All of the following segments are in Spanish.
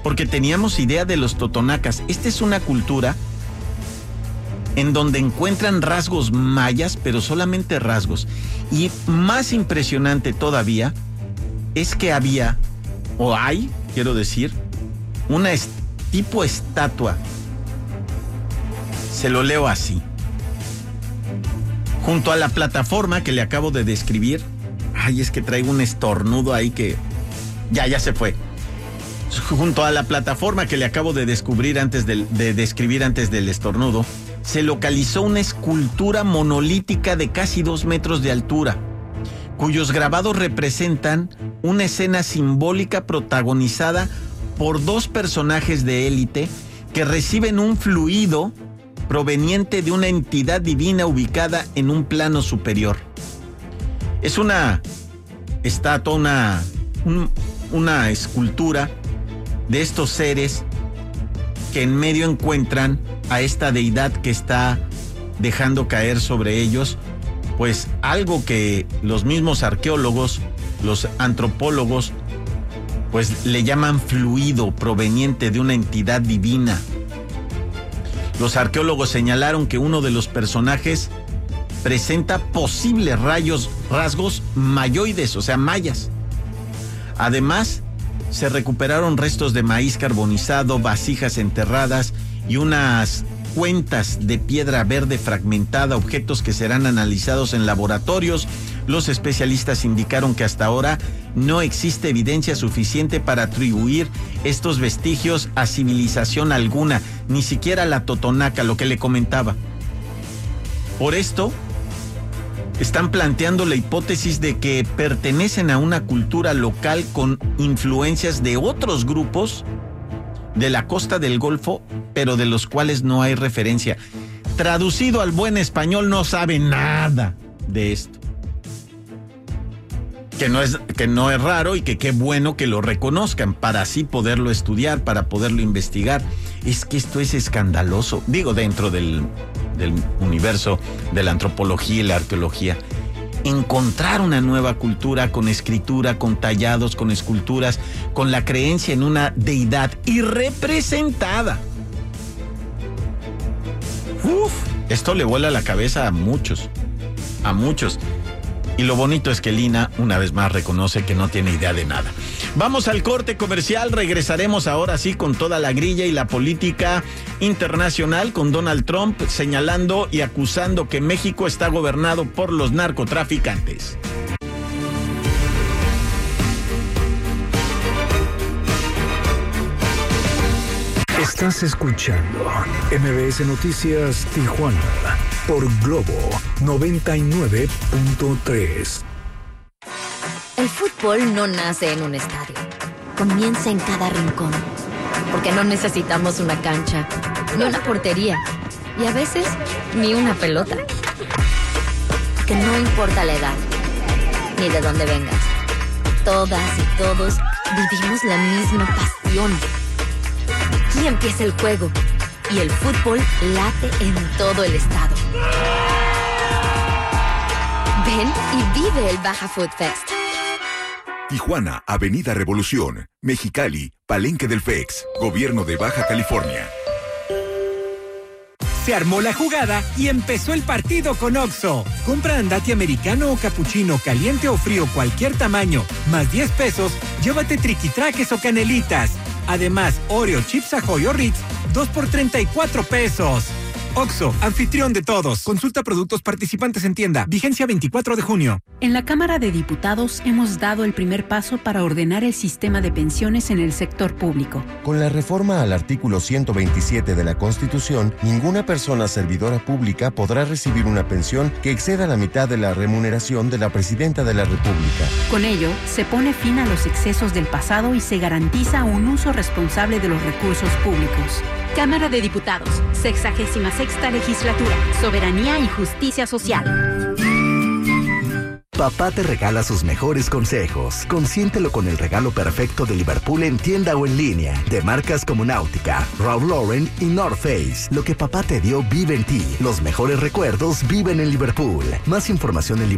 porque teníamos idea de los totonacas. Esta es una cultura en donde encuentran rasgos mayas, pero solamente rasgos. Y más impresionante todavía es que había, o hay, quiero decir, una tipo estatua. Se lo leo así. Junto a la plataforma que le acabo de describir. Ay, es que traigo un estornudo ahí que ya se fue. Junto a la plataforma que le acabo de describir antes del estornudo, se localizó una escultura monolítica de casi 2 metros de altura, cuyos grabados representan una escena simbólica protagonizada por 2 personajes de élite que reciben un fluido proveniente de una entidad divina ubicada en un plano superior. Es una estatua, una escultura de estos seres que en medio encuentran a esta deidad que está dejando caer sobre ellos, pues algo que los mismos arqueólogos, los antropólogos, pues le llaman fluido proveniente de una entidad divina. Los arqueólogos señalaron que uno de los personajes presenta posibles rasgos mayoides, o sea, mayas. Además, se recuperaron restos de maíz carbonizado, vasijas enterradas y unas cuentas de piedra verde fragmentada, objetos que serán analizados en laboratorios. Los especialistas indicaron que hasta ahora no existe evidencia suficiente para atribuir estos vestigios a civilización alguna, ni siquiera la totonaca, lo que le comentaba. Por esto, están planteando la hipótesis de que pertenecen a una cultura local con influencias de otros grupos de la costa del Golfo, pero de los cuales no hay referencia. Traducido al buen español, no sabe nada de esto. Que no es raro y que qué bueno que lo reconozcan para así poderlo estudiar, para poderlo investigar. Es que esto es escandaloso, digo, dentro del universo de la antropología y la arqueología. Encontrar una nueva cultura con escritura, con tallados, con esculturas, con la creencia en una deidad irrepresentada. Esto le vuela la cabeza a muchos. Y lo bonito es que Lina, una vez más, reconoce que no tiene idea de nada. Vamos al corte comercial, regresaremos ahora sí con toda la grilla y la política internacional, con Donald Trump señalando y acusando que México está gobernado por los narcotraficantes. Estás escuchando MBS Noticias Tijuana por Globo 99.3. El fútbol no nace en un estadio, comienza en cada rincón, porque no necesitamos una cancha, ni una portería, y a veces ni una pelota. Que no importa la edad, ni de dónde vengas, todas y todos vivimos la misma pasión. Aquí empieza el juego y el fútbol late en todo el estado. Ven y vive el Baja Food Fest. Tijuana, Avenida Revolución, Mexicali, Palenque del FEX, Gobierno de Baja California. Se armó la jugada y empezó el partido con Oxxo. Compra andati americano o capuchino, caliente o frío, cualquier tamaño, más 10 pesos, llévate triquitraques o canelitas. Además, Oreo, Chips Ahoy o Ritz, 2 por 34 pesos. Oxxo, anfitrión de todos. Consulta productos participantes en tienda. Vigencia 24 de junio. En la Cámara de Diputados hemos dado el primer paso para ordenar el sistema de pensiones en el sector público. Con la reforma al artículo 127 de la Constitución, ninguna persona servidora pública podrá recibir una pensión que exceda la mitad de la remuneración de la Presidenta de la República. Con ello, se pone fin a los excesos del pasado y se garantiza un uso responsable de los recursos públicos. Cámara de Diputados, 66ª Legislatura, Soberanía y Justicia Social. Papá te regala sus mejores consejos. Consiéntelo con el regalo perfecto de Liverpool en tienda o en línea, de marcas como Náutica, Ralph Lauren y North Face. Lo que papá te dio vive en ti. Los mejores recuerdos viven en Liverpool. Más información en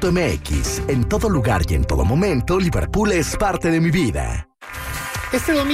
liverpool.com.mx. En todo lugar y en todo momento, Liverpool es parte de mi vida. Este domingo